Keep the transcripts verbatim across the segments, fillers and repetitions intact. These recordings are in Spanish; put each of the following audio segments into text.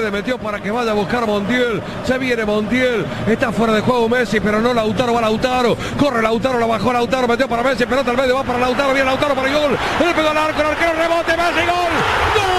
Paredes metió para que vaya a buscar Montiel. Se viene Montiel. Está fuera de juego Messi, pero no Lautaro. Va Lautaro. Corre Lautaro, la bajó Lautaro. Metió para Messi. Pelota al medio. Va para Lautaro. Viene Lautaro para el gol. Le pegó al arco. El arquero rebote. Messi. Gol. ¡Gol!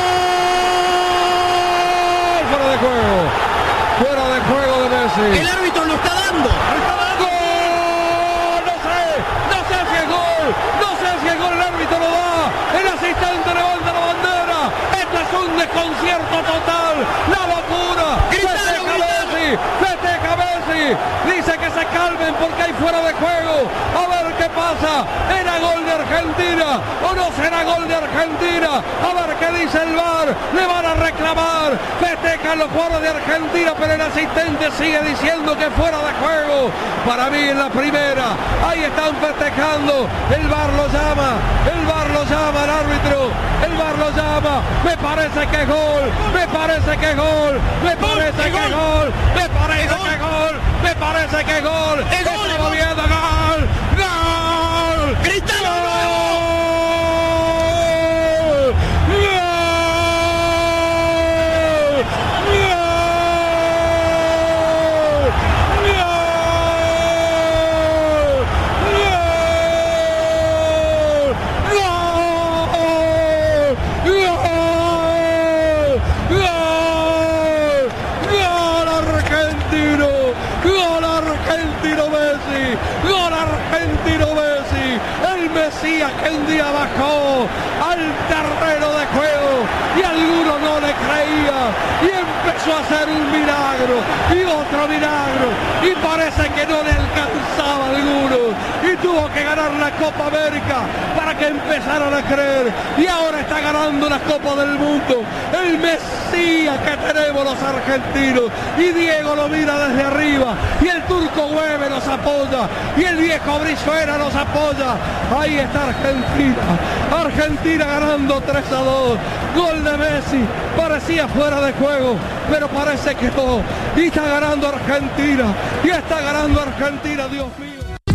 Fuera de juego. Fuera de juego de Messi. El árbitro lo está dando. ¡Gol! No sé. No sé si es gol. No sé si es gol. El árbitro lo da. El asistente levanta la bandera. Esto es un desconcierto total. La locura. Festeja Messi. Festeja Messi. Dice que se calmen porque hay fuera de juego. A ver qué pasa. ¿Era gol de Argentina o no será gol de Argentina? A ver qué dice el V A R. Le van a reclamar. Festejan los jugadores de Argentina, pero el asistente sigue diciendo que fuera de juego. Para mí en la primera. Ahí están festejando. El V A R lo llama. El V A R lo llama al árbitro. El V A R lo llama. Me parece que es gol. Me parece que es gol. Me parece que es gol. Me parece que es gol. Me parece que es gol. Estamos viendo gol. Gol. ¡Gritalo! Gol argentino Messi, el Mesías que un día bajó al terreno de juego y alguno no le creía y empezó a hacer un milagro y otro milagro y parece que no le alcanzaba a alguno y tuvo que ganar la Copa América para que empezaran a creer y ahora está ganando la Copa del Mundo, el Mesías que tenemos los argentinos y Diego lo mira desde arriba y el turco Güeve nos apoya y el viejo Brizuela nos apoya. Ahí está Argentina. Argentina ganando tres a dos. Gol de Messi. Parecía fuera de juego, pero parece que no. Y está ganando Argentina. Y está ganando Argentina, Dios mío.